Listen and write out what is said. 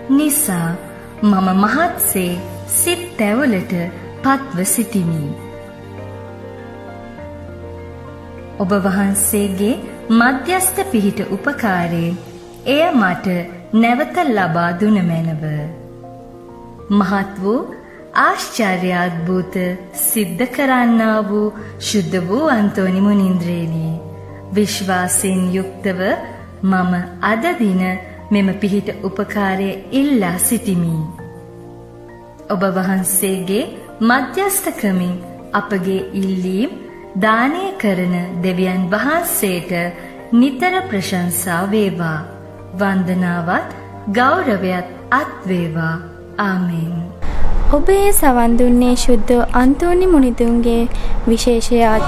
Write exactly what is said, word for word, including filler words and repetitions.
නිසා මම මහත්සේ සිත් තැවලට පත්ව සිටිමි. ඔබ වහන්සේගේ මධ්‍යස්ථ පිහිට උපකාරයෙන් එය මට නැවත ලබා දුන මැනව. මහත් වූ ආශ්චර්යාද්භූත සිද්ධ කරන්නා වූ ශුද්ධ වූ අන්තෝනි මුනින්ද්‍රේනි, විශ්වාසයෙන් යුක්තව මම අද දින මෙම පිහිට උපකාරයේ ඉල්ලා සිටිමි. ඔබ වහන්සේගේ මධ්‍යස්ථකමින් අපගේ ඉල්ලීම් දානය කරන දෙවියන් වහන්සේට නිතර ප්‍රශංසා වේවා. වන්දනාවත් ගෞරවයත් අත් වේවා. ආමෙන්. ඔබේ සවන් දුන්නේ ශුද්ධ අන්තෝනි මුනිදුන්ගේ විශේෂ